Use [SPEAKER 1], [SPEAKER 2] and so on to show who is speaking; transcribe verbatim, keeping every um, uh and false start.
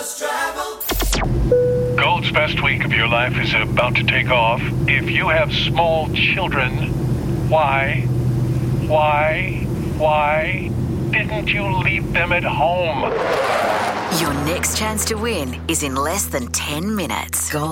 [SPEAKER 1] Gold's best week of your life is about to take off. If you have small children, why, why, why didn't you leave them at home?
[SPEAKER 2] Your next chance to win is in less than ten minutes. Gold.